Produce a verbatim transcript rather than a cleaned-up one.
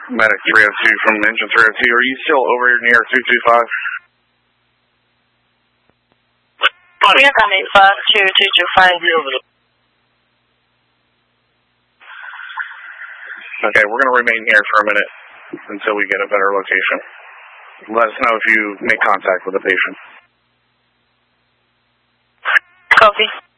Medic three oh two from engine three oh two. Are you still over near two two five? We are coming for two two two five. Okay, we're going to remain here for a minute until we get a better location. Let us know if you make contact with the patient. Copy.